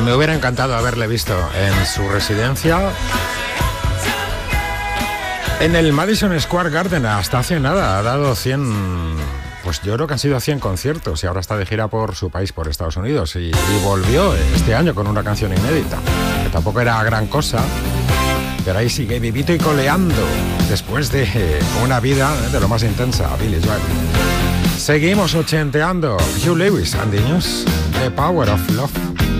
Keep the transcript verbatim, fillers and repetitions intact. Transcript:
Me hubiera encantado haberle visto en su residencia en el Madison Square Garden hasta hace nada. Ha dado cien, pues yo creo que han sido cien conciertos y ahora está de gira por su país, por Estados Unidos, y, y volvió este año con una canción inédita, que tampoco era gran cosa, pero ahí sigue vivito y coleando después de una vida de lo más intensa, Billie Joel. Seguimos ochenteando. Hugh Lewis and the News, The Power of Love.